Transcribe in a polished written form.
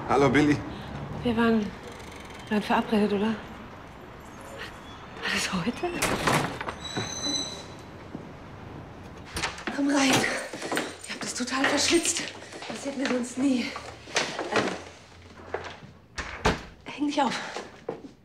Hallo, Billy. Wir waren verabredet, oder? War das heute? Komm rein. Ich hab das total verschwitzt. Passiert mir sonst nie. Häng dich auf.